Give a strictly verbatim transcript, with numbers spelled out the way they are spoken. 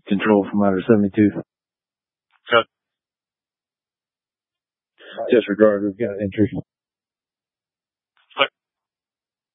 Control from outer seventy-two. Cut. Disregard, we've got entry.